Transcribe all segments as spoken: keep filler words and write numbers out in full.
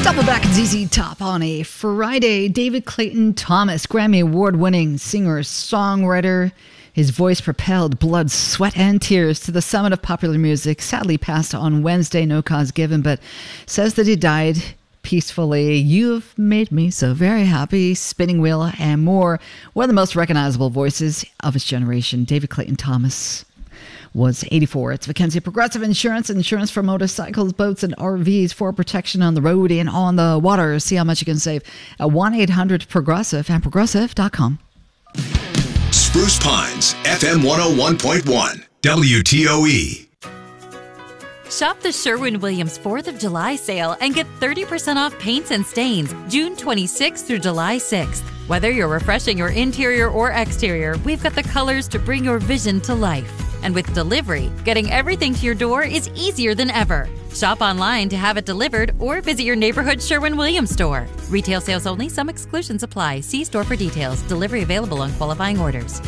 Double back at Z Z Top on a Friday. David Clayton Thomas, Grammy Award-winning singer-songwriter. His voice propelled blood, sweat, and tears to the summit of popular music. Sadly passed on Wednesday, no cause given, but says that he died peacefully. You've made me so very happy. Spinning Wheel and more. One of the most recognizable voices of his generation, David Clayton Thomas was eighty-four. It's Mackenzie Progressive Insurance, insurance for motorcycles, boats, and R Vs for protection on the road and on the water. See how much you can save at one eight hundred progressive and progressive dot com. Spruce Pines, F M one oh one point one, W T O E. Shop the Sherwin-Williams fourth of July sale and get thirty percent off paints and stains June twenty-sixth through July sixth. Whether you're refreshing your interior or exterior, we've got the colors to bring your vision to life. And with delivery, getting everything to your door is easier than ever. Shop online to have it delivered or visit your neighborhood Sherwin-Williams store. Retail sales only. Some exclusions apply. See store for details. Delivery available on qualifying orders.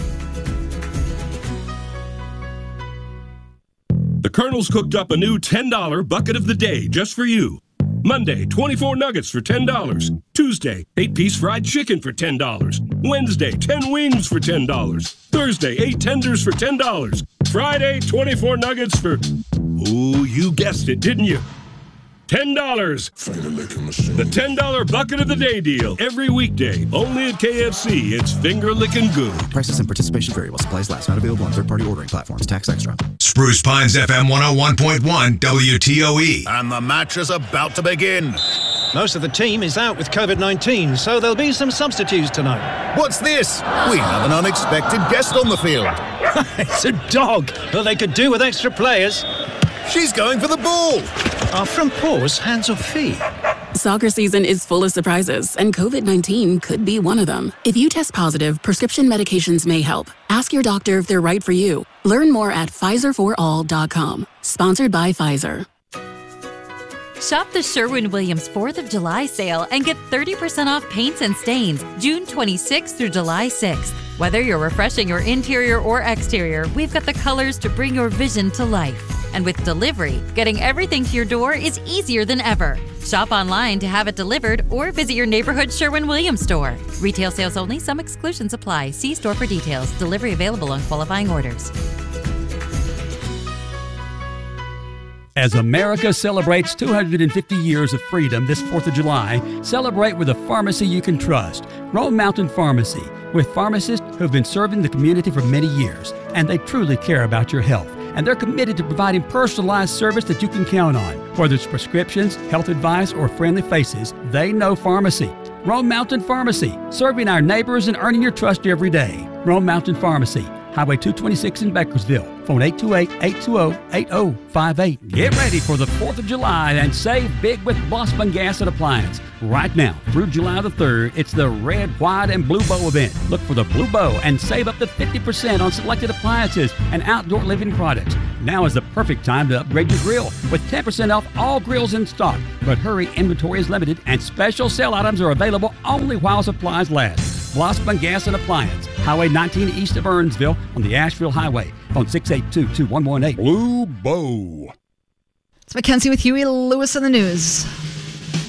The Colonel's cooked up a new ten dollar bucket of the day just for you. Monday, twenty-four nuggets for ten dollars. Tuesday, eight-piece fried chicken for ten dollars. Wednesday, ten wings for ten dollars. Thursday, eight tenders for ten dollars. Friday, twenty-four nuggets for... Ooh, you guessed it, didn't you? ten dollars. The ten dollar bucket of the day deal. Every weekday. Only at K F C. It's finger-licking good. Prices and participation vary while supplies last. Not available on third-party ordering platforms. Tax extra. Spruce Pines, F M one oh one point one, W T O E. And the match is about to begin. Most of the team is out with covid nineteen, so there'll be some substitutes tonight. What's this? We have an unexpected guest on the field. It's a dog. Well, they could do with extra players. She's going for the ball. Are front paws hands or feet? Soccer season is full of surprises, and covid nineteen could be one of them. If you test positive, prescription medications may help. Ask your doctor if they're right for you. Learn more at Pfizer for all dot com. Sponsored by Pfizer. Shop the Sherwin-Williams fourth of July sale and get thirty percent off paints and stains June twenty-sixth through July sixth. Whether you're refreshing your interior or exterior, we've got the colors to bring your vision to life. And with delivery, getting everything to your door is easier than ever. Shop online to have it delivered or visit your neighborhood Sherwin-Williams store. Retail sales only. Some exclusions apply. See store for details. Delivery available on qualifying orders. As America celebrates two hundred fifty years of freedom this fourth of July, celebrate with a pharmacy you can trust. Rome Mountain Pharmacy, with pharmacists who have been serving the community for many years, and they truly care about your health. And they're committed to providing personalized service that you can count on. Whether it's prescriptions, health advice, or friendly faces, they know pharmacy. Rome Mountain Pharmacy, serving our neighbors and earning your trust every day. Rome Mountain Pharmacy, Highway two twenty-six in Bakersville. Phone eight two eight, eight two zero, eight zero five eight. Get ready for the fourth of July and save big with Blossman Gas and Appliance. Right now, through July the third, it's the Red, White, and Blue Bow event. Look for the Blue Bow and save up to fifty percent on selected appliances and outdoor living products. Now is the perfect time to upgrade your grill with ten percent off all grills in stock. But hurry, inventory is limited and special sale items are available only while supplies last. Blossman Gas and Appliance, Highway nineteen east of Earnsville on the Asheville Highway. Phone six eight two, two one one eight. Blue Bow. It's Mackenzie with Huey Lewis in the news.